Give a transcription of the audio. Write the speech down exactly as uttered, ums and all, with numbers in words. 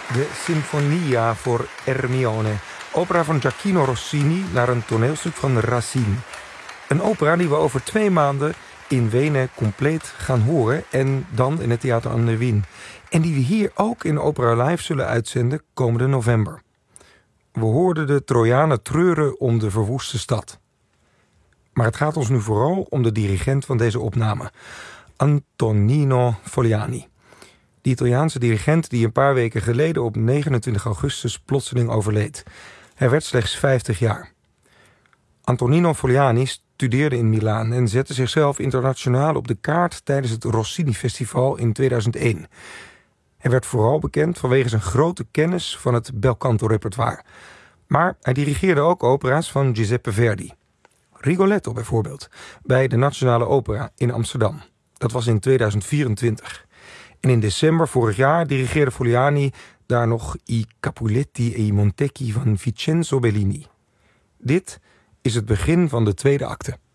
de Sinfonia voor Ermione. Opera van Gioachino Rossini naar een toneelstuk van Racine. Een opera die we over twee maanden in Wenen compleet gaan horen en dan in het Theater aan de Wien. En die we hier ook in Opera Live zullen uitzenden komende november. We hoorden de Trojanen treuren om de verwoeste stad. Maar het gaat ons nu vooral om de dirigent van deze opname, Antonino Foliani. Die Italiaanse dirigent die een paar weken geleden op negenentwintig augustus plotseling overleed. Hij werd slechts vijftig jaar. Antonino Foliani studeerde in Milaan en zette zichzelf internationaal op de kaart tijdens het Rossini Festival in tweeduizend één. Hij werd vooral bekend vanwege zijn grote kennis van het belcanto-repertoire. Maar hij dirigeerde ook opera's van Giuseppe Verdi. Rigoletto bijvoorbeeld, bij de Nationale Opera in Amsterdam. Dat was in tweeduizend vierentwintig. En in december vorig jaar dirigeerde Foliani daar nog I Capuletti e i Montecchi van Vincenzo Bellini. Dit is het begin van de tweede acte.